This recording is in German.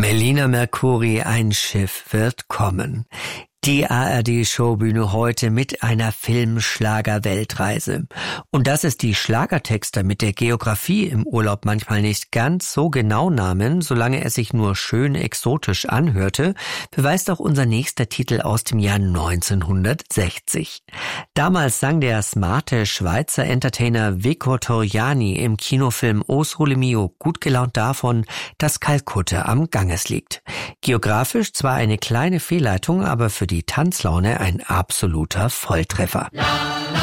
Melina Mercouri, ein Schiff wird kommen. Die ARD-Showbühne heute mit einer Filmschlager-Weltreise. Und dass es die Schlagertexter mit der Geografie im Urlaub manchmal nicht ganz so genau nahmen, solange es sich nur schön exotisch anhörte, beweist auch unser nächster Titel aus dem Jahr 1960. Damals sang der smarte Schweizer Entertainer Vico Torriani im Kinofilm O Sole Mio gut gelaunt davon, dass Kalkutta am Ganges liegt. Geografisch zwar eine kleine Fehlleitung, aber für die Tanzlaune ein absoluter Volltreffer.